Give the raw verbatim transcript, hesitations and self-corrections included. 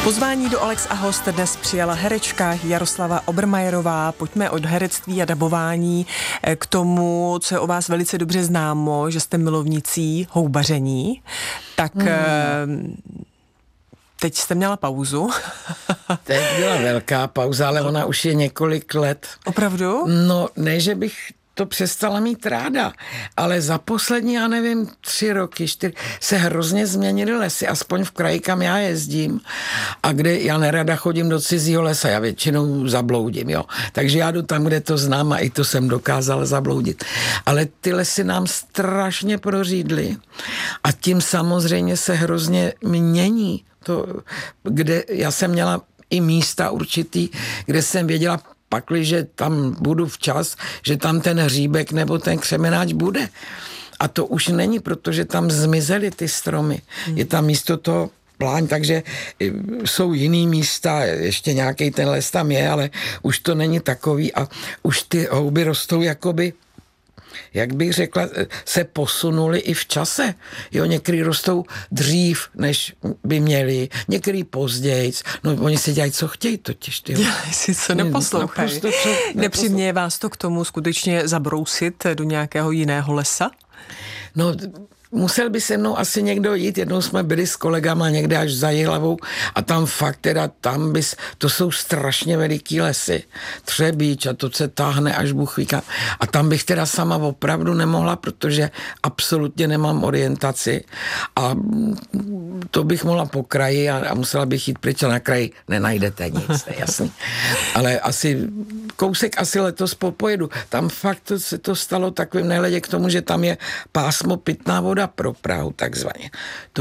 Pozvání do Alex a host dnes přijala herečka Jaroslava Obermajerová. Pojďme od herectví a dabování k tomu, co je o vás velice dobře známo, že jste milovnicí houbaření. Tak hmm. teď jste měla pauzu. Teď byla velká pauza, ale ona už je několik let. Opravdu? No, ne, že bych to přestala mít ráda, ale za poslední, já nevím, tři roky, čtyři, se hrozně změnily lesy, aspoň v kraji, kam já jezdím a kde já nerada chodím do cizího lesa, já většinou zabloudím, jo. Takže já jdu tam, kde to znám a i to jsem dokázala zabloudit. Ale ty lesy nám strašně prořídly a tím samozřejmě se hrozně mění to, kde já jsem měla i místa určitý, kde jsem věděla, pakliže tam budu včas, že tam ten hříbek nebo ten křemenáč bude. A to už není, protože tam zmizely ty stromy. Hmm. Je tam místo toho pláň, takže jsou jiný místa, ještě nějaký ten les tam je, ale už to není takový a už ty houby rostou jakoby, jak bych řekla, se posunuli i v čase. Jo, některý rostou dřív, než by měli, některý později. No, oni si dělají, co chtějí totiž. Ty. Dělají si, co neposlouchají. No, nepřiměje vás to k tomu skutečně zabrousit do nějakého jiného lesa? No, musel by se mnou asi někdo jít, jednou jsme byli s kolegama někde až za Jihlavou a tam fakt teda, tam bys, to jsou strašně veliký lesy, Třebíč a to se táhne až Bůh ví kam. A tam bych teda sama opravdu nemohla, protože absolutně nemám orientaci a to bych mohla po kraji a, a musela bych jít pryč a na kraji nenajdete nic, je jasný. Ale asi kousek asi letos popojedu. Tam fakt to, se to stalo takovým nehledě k tomu, že tam je pásmo pitná voda pro Prahu, takzvaně.